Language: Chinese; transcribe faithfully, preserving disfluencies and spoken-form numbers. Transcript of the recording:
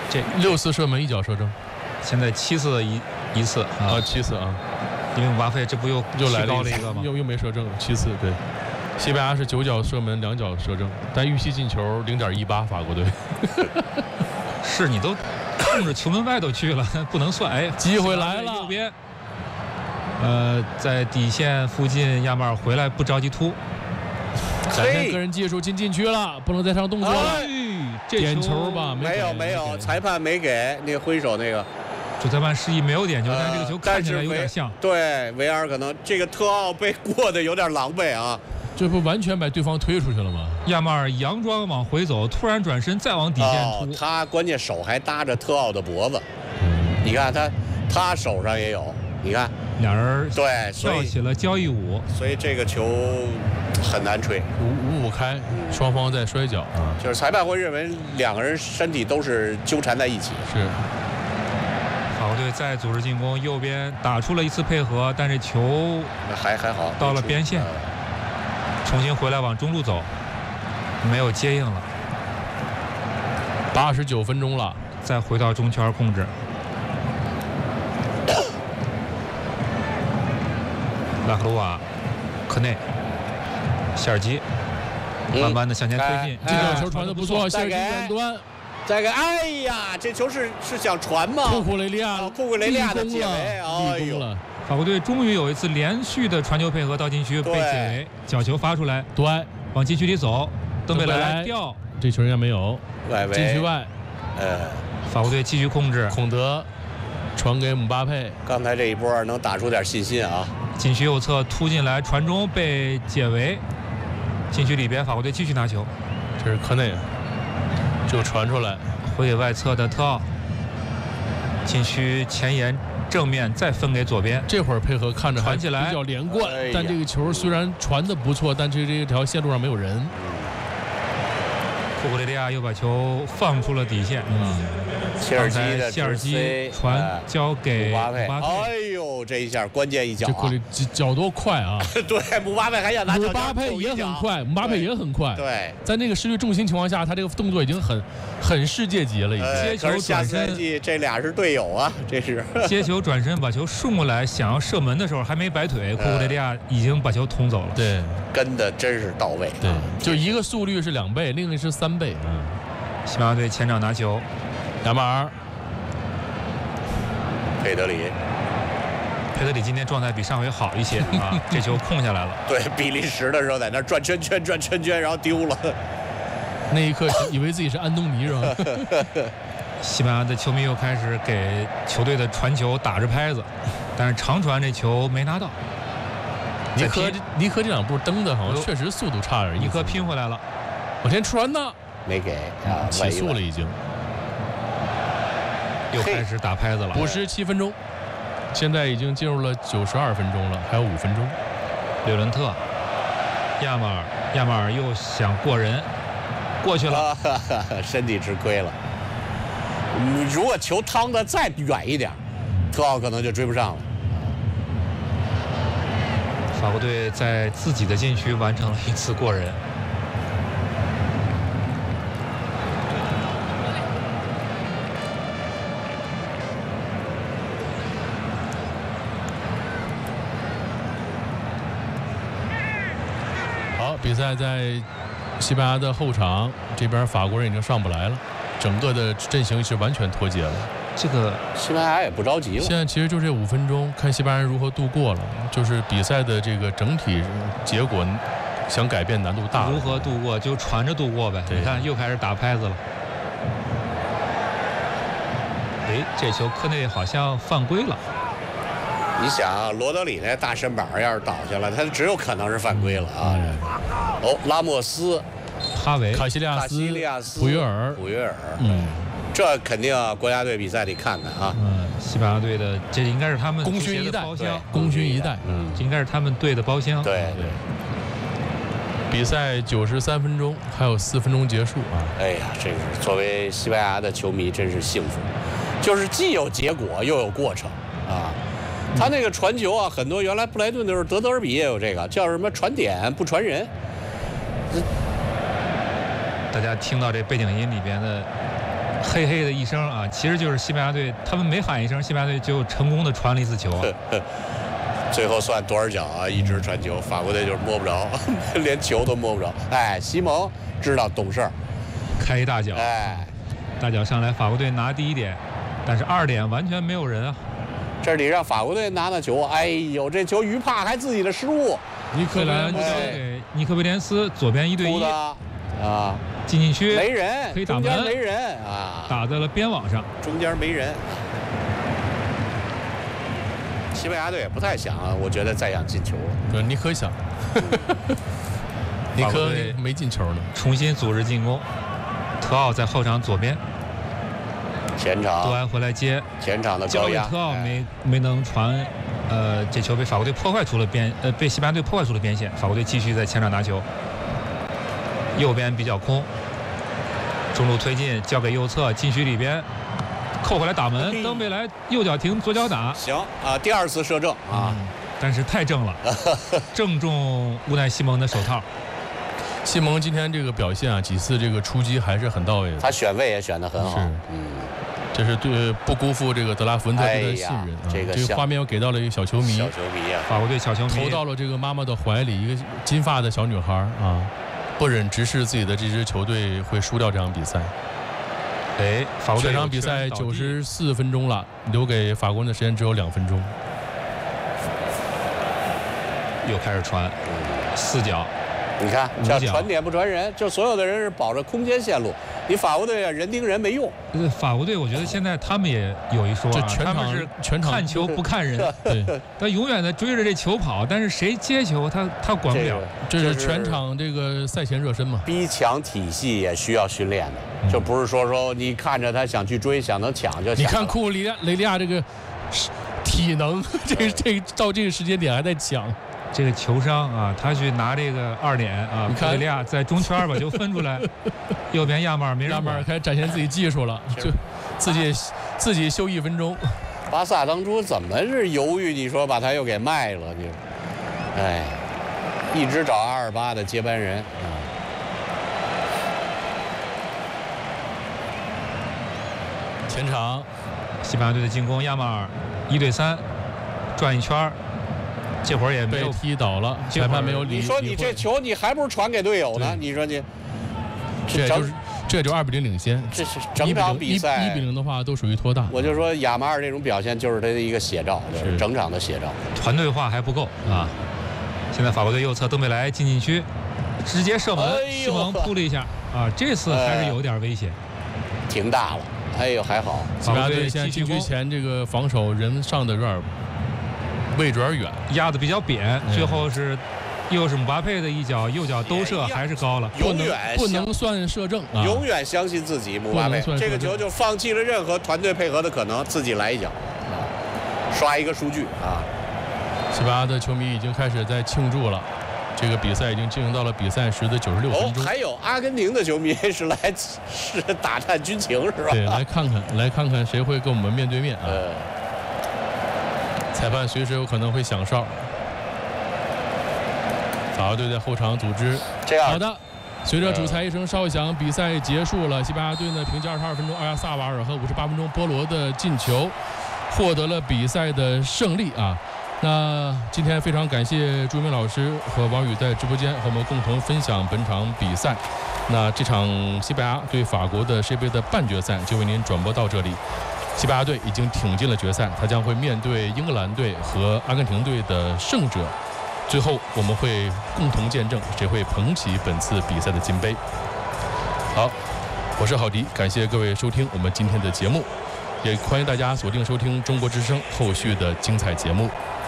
这六次射门一脚射正， 现在七次一一次啊， 啊七次啊， 因为姆巴佩这不又又来高了一个吗？ 又又没射正，七次对。西班牙是九脚射门，两脚射正，但预期进球零点一八，法国队。 是你都冲着球门外头去了，不能算。哎， 机会来了， 右边，呃，在底线附近，亚马尔回来不着急突， 展现个人技术进禁区了，不能再上动作了。 哎，这点球吧？ 没有没有，裁判没给那个挥手那个。 主裁判示意没有点球，但是这个球看起来有点像。 对，维尔可能这个特奥被过得有点狼狈啊。 这不完全把对方推出去了吗？ 亚马尔佯装往回走，突然转身再往底线突， 哦、他关键手还搭着特奥的脖子，嗯、你看他他手上也有，你看俩人对跳起了交谊舞， 所以这个球很难吹， 五五五开，双方在摔跤啊， 就是裁判会认为两个人身体都是纠缠在一起。 是。 法国队再组织进攻，右边打出了一次配合，但这球还还好到了边线。重新回来往中路走，没有接应了。 八十九分钟了， 再回到中圈控制。拉克鲁瓦、科内、谢尔基，慢慢的向前推进。 这脚球传的不错，谢尔基远端。 再给，哎呀，这球是是想传吗？ 库库雷利亚， 库库雷利亚的解围，哎呦！ 法国队终于有一次连续的传球配合到禁区被解围，角球发出来， 对， 往禁区里走，登贝莱吊， 这球应该没有， 外围禁区外， 呃， 法国队继续控制， 孔德传给姆巴佩， 刚才这一波能打出点信心啊！ 禁区右侧突进来，传中被解围，禁区里边法国队继续拿球， 这是科内，就传出来， 回给外侧的特奥，禁区前沿。正面再分给左边， 这会儿配合看着还比较连贯， 哎、 但这个球虽然传的不错，但是这条线路上没有人。 库库雷利亚又把球放出了底线。嗯， 切尔基的谢尔基传交给姆巴佩。 哎呦，这一下关键一脚、啊， 这库里脚多快啊！ 对，姆巴佩还想拿姆巴佩也很快，姆巴佩也很快。 对， 在那个失去重心情况下，他这个动作已经很很世界级了，已经。 呃、 接球转身， 这俩是队友啊，这是接球转身把球顺过来，想要射门的时候还没摆腿，库库雷利亚已经把球捅走了。 对， 跟的真是到位。 对，就一个速率是两倍，另一个是三倍。嗯， 西班牙队前场拿球， 亚马尔。 佩德里， 佩德里今天状态比上回好一些啊，这球控下来了。 对，比利时的时候在那转圈圈转圈圈，然后丢了。 那一刻以为自己是安东尼是吧？ 西班牙的球迷又开始给球队的传球打着拍子，但是长传这球没拿到。 尼科尼科这两步蹬的好像确实速度差点， 尼科拼回来了， 往前传呢， 没给啊， 起诉了已经。 又开始打拍子了。 补时七分钟，现在已经进入了九十二分钟了，还有五分钟。 柳伦特，亚马尔，亚马尔又想过人，过去了， 啊、身体吃亏了。你如果球趟的再远一点，特奥可能就追不上了。 法国队在自己的禁区完成了一次过人。 比赛在西班牙的后场，这边法国人已经上不来了，整个的阵型是完全脱节了。 这个西班牙也不着急了。 现在其实就这五分钟，看西班牙人如何度过了。就是比赛的这个整体结果，想改变难度大。 如何度过就传着度过呗。你看又开始打拍子了。哎，这球科内好像犯规了。 你想啊，罗德里那大身板要是倒下了，他只有可能是犯规了啊！ 嗯、 哦，拉莫斯、 哈维、 卡西利亚斯、 卡西利亚斯、 普约尔、 普约尔， 嗯， 这肯定啊，国家队比赛得看看啊。 嗯，西班牙队的这应该是他们功勋一代， 包厢， 功勋一代， 嗯，这应该是他们队的包厢。 对对。比赛九十三分钟，还有四分钟结束啊！ 哎呀，这是作为西班牙的球迷真是幸福，就是既有结果又有过程啊。他那个传球啊，很多原来布莱顿的时候，德德尔比也有这个，叫什么传点不传人。 大家听到这背景音里边的嘿嘿的一声啊，其实就是西班牙队，他们每喊一声，西班牙队就成功的传了一次球。 最后算多少脚啊？一直传球，法国队就是摸不着，连球都摸不着。哎，西蒙知道懂事儿， 开一大脚， 哎， 大脚上来，法国队拿第一点，但是二点完全没有人啊。 这里让法国队拿到球，哎呦，这球于帕还自己的失误， 尼克兰交给尼克威廉斯，左边一对一啊， 进禁区没人， 可以打门， 中间没人啊， 打在了边网上， 中间没人。西班牙队也不太想啊，我觉得再想进球。 对，尼克想，尼克没进球呢。 重新组织进攻，特奥在后场左边， 前场多安回来接， 前场的高压， 特奥没没能传，呃，这球被法国队破坏出了边，呃，被西班牙队破坏出了边线。法国队继续在前场拿球，右边比较空，中路推进，交给右侧禁区里边。扣回来打门，登贝莱右脚停，左脚打， 行啊，第二次射正啊、嗯， 但是太正了，正中乌奈西蒙的手套。 西蒙今天这个表现啊，几次这个出击还是很到位的， 他选位也选得很好， 嗯，这是对不辜负这个德拉福恩特队的信任、啊哎、这个这个画面我给到了一个小球迷， 小球迷啊， 法国队小球迷投到了这个妈妈的怀里，一个金发的小女孩啊，不忍直视自己的这支球队会输掉这场比赛。 哎，法国队这场比赛九十四分钟了，留给法国人的时间只有两分钟。 又开始传，四脚， 你看叫传点不传人，就所有的人是保着空间线路。你法国队啊，人盯人没用。 法国队，我觉得现在他们也有一说、啊， 全场他们是全场看球不看人， 对， 他永远在追着这球跑，但是谁接球他他管不了。 这是全场这个赛前热身嘛。 逼抢体系也需要训练的，嗯、就不是说说你看着他想去追，想能抢就抢。 你看库里亚雷利亚这个体能，这这到这个时间点还在抢。 这个球商啊，他去拿这个二点啊，库里利亚在中圈把球分出来，右边亚马尔没人， 亚马尔开始展现自己技术了，就自己自己休一分钟。 巴萨当初怎么是犹豫？你说把他又给卖了，你，哎，一直找阿尔巴的接班人啊。 前场， 西班牙队的进攻，亚马尔一对三，转一圈。这会儿也没有被踢倒了，裁判没有理。 你说你这球你还不如传给队友呢？你说你， 这就是这就二比零领先。 这是整场比赛一比零的话都属于拖大。 我就说亚马尔这种表现就是他的一个写照，就是整场的写照。 团队化还不够啊！现在法国队右侧登贝莱进禁区，直接射门， 哎、 西蒙扑了一下啊！这次还是有点危险， 呃、挺大了。哎呦还好， 西班牙队现在禁区前这个防守人上的有点。位置有点远， 压得比较扁，最后是又是姆巴佩的一脚右脚兜射，还是高了， 永远不能算射正，啊、 永远相信自己。姆巴佩这个球就放弃了任何团队配合的可能，自己来一脚，啊、刷一个数据啊！ 西班牙的球迷已经开始在庆祝了，这个比赛已经进行到了比赛时的九十六分钟。 哦，还有阿根廷的球迷是来是打探军情是吧？ 对，来看看来看看谁会跟我们面对面啊！ 呃裁判随时有可能会响哨。法国队在后场组织， 这样好的。随着主裁一声哨响，比赛结束了。西班牙队呢，凭借二十二分钟阿亚萨瓦尔和五十八分钟波罗的进球，获得了比赛的胜利啊！那今天非常感谢朱明老师和王宇在直播间和我们共同分享本场比赛。那这场西班牙对法国的世界杯的半决赛就为您转播到这里。西班牙队已经挺进了决赛，他将会面对英格兰队和阿根廷队的胜者。最后，我们会共同见证谁会捧起本次比赛的金杯。好，我是郝迪，感谢各位收听我们今天的节目，也欢迎大家锁定收听中国之声后续的精彩节目。